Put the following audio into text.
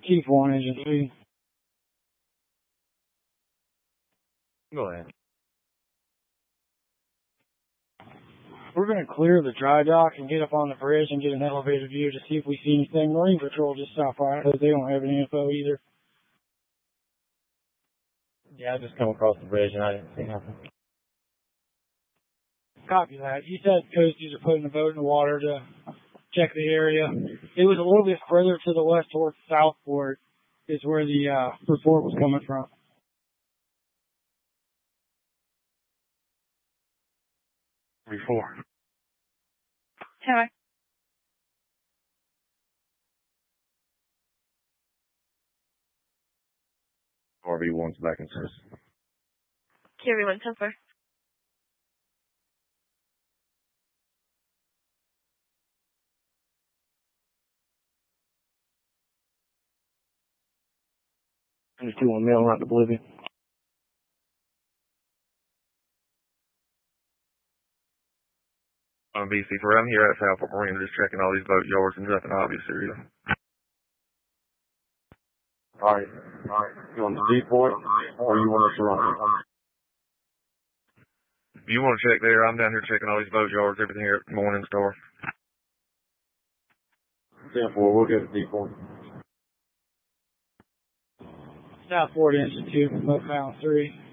Keep 1, Engine 3. Go ahead. We're going to clear the dry dock and get up on the bridge and get an elevated view to see if we see anything. Marine Patrol just stopped by because they don't have any info either. Yeah, I just come across the bridge and I didn't see nothing. Copy that. You said coasties are putting a boat in the water to check the area. It was a little bit further to the west towards Southport is where the report was coming from. Before. Hi. RV1's back in service. KRV1 so far. I'm just doing mail right to Bolivia. I'm BC for I'm here at Southport Marina just checking all these boat yards and nothing obvious here. Alright. You want the depot or you want us to run it? If you want to check there, I'm down here checking all these boat yards, everything here at Morning Star. 10-4, we'll get the depot. Southport Institute, Boat Bound 3.